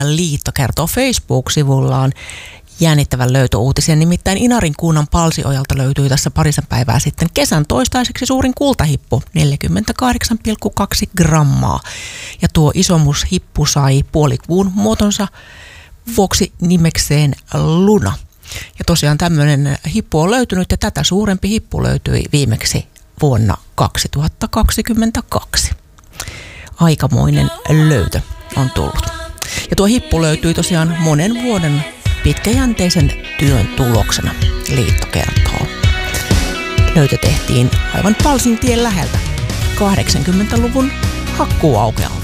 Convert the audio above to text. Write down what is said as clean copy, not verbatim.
Liitto kertoo Facebook-sivullaan jännittävän löytöuutisen. Nimittäin Inarin kunnan Palsiojalta löytyi tässä parisen päivää sitten kesän toistaiseksi suurin kultahippu, 48,2 grammaa. Ja tuo isomushippu sai puolikuun muotonsa vuoksi nimekseen Luna. Ja tosiaan tämmöinen hippu on löytynyt ja tätä suurempi hippu löytyi viimeksi vuonna 2022. Aikamoinen löytö on tullut. Ja tuo hippu löytyi tosiaan monen vuoden pitkäjänteisen työn tuloksena, liitto kertoo. Löytö tehtiin aivan Palsintien läheltä 80-luvun hakkuuaukealla.